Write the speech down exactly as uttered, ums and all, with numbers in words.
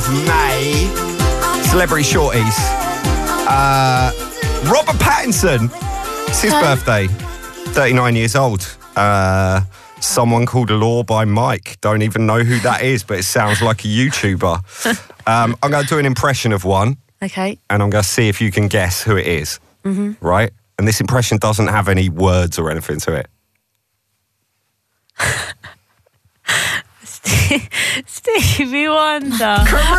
May. Celebrity Shorties. Uh, Robert Pattinson. It's his Okay. birthday. thirty-nine years old. Uh, someone called Law by Mike. Don't even know who that is, but it sounds like a YouTuber. um, I'm going to do an impression of one, Okay. and I'm going to see if you can guess who it is. Mm-hmm. Right? And this impression doesn't have any words or anything to it. Stevie Wonder.